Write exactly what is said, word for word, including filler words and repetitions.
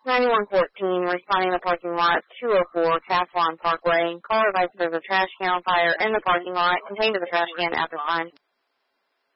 ninety-one fourteen, responding to parking lot two oh four, Caslon Parkway. Caller advised there's a trash can on fire in the parking lot. Contained to the trash can at the time.